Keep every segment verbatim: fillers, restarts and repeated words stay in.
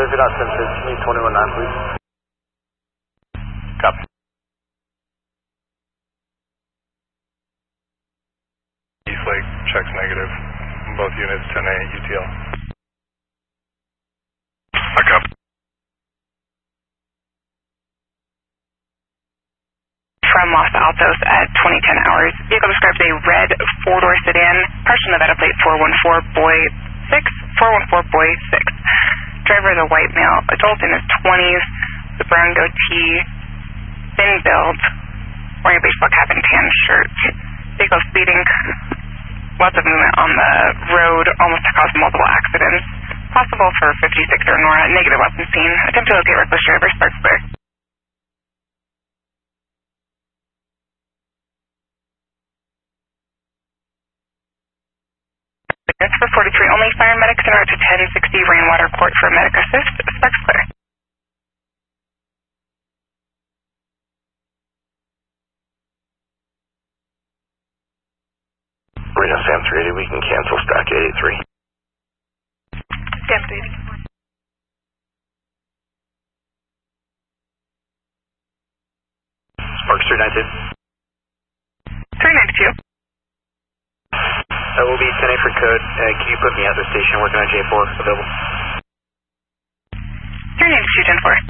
if you're not ten six, give me twenty-one nine, please. Copy. East Lake, checks negative. Both units, ten A, U T L. Back up. From Los Altos at twenty ten hours. Vehicle describes a red four-door sedan. Partial Nevada plate four one four boy six, four one four boy six. Driver is a white male, adult in his twenties, the brown goatee, thin build, wearing a baseball cap and tan shirt. Vehicle speeding, lots of movement on the road, almost to cause multiple accidents. Possible for fifty-six or Nora, negative weapon scene. Attempt to locate reckless driver, sparks clear. That's for forty-three only. Fire medics en route to ten sixty Rainwater Court for medic assist. Sparks clear. Reno Sam three eighty, we can cancel stack eight eighty-three. Sam three eighty. Sparks three ninety-two. three ninety-two. That will be ten A for code. Uh, can you put me at the station working on J four available? three ninety-two, ten four.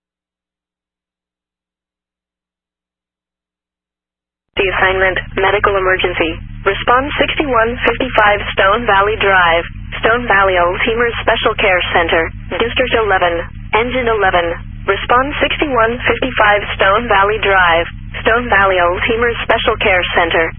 The assignment, medical emergency. Response sixty-one fifty-five Stone Valley Drive, Stone Valley Alzheimer's Special Care Center, District eleven, Engine eleven. Response sixty-one fifty-five Stone Valley Drive, Stone Valley Alzheimer's Special Care Center,